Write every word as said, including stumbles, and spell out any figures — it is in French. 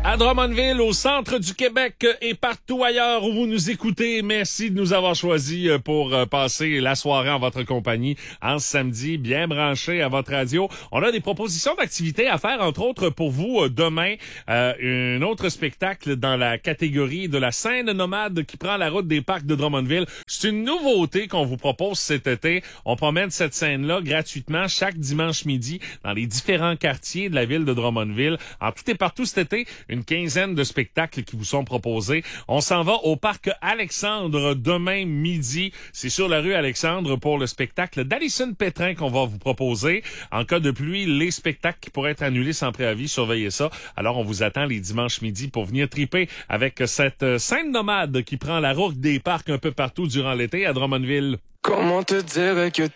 À Drummondville, au centre du Québec et partout ailleurs où vous nous écoutez, merci de nous avoir choisis pour passer la soirée en votre compagnie en ce samedi, bien branché à votre radio. On a des propositions d'activités à faire, entre autres pour vous demain, euh, un autre spectacle dans la catégorie de la scène nomade qui prend la route des parcs de Drummondville. C'est une nouveauté qu'on vous propose cet été. On promène cette scène-là gratuitement chaque dimanche midi dans les différents quartiers de la ville de Drummondville. En tout et partout cet été, une quinzaine de spectacles qui vous sont proposés. On s'en va au parc Alexandre demain midi. C'est sur la rue Alexandre pour le spectacle d'Alison Pétrin qu'on va vous proposer. En cas de pluie, les spectacles qui pourraient être annulés sans préavis, surveillez ça. Alors, on vous attend les dimanches midi pour venir triper avec cette scène nomade qui prend la route des parcs un peu partout durant l'été à Drummondville. Comment te dire que